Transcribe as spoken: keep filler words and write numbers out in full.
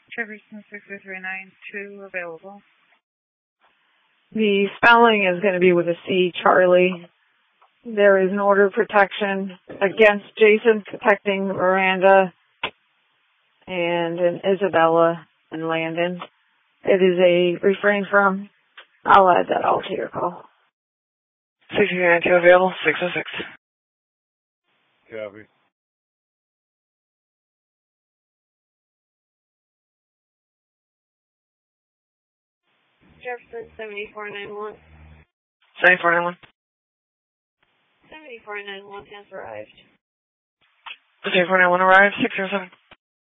Jefferson six oh three nine two available. The spelling is going to be with a C, Charlie. There is an order of protection against Jason protecting Miranda and an Isabella and Landon. It is a refrain from. I'll add that all to your call. six oh three nine two available, six oh six. Copy. Jefferson seventy-four ninety-one. seventy-four ninety-one. seventy-four ninety-one has arrived. seventy-four ninety-one arrived, six oh seven.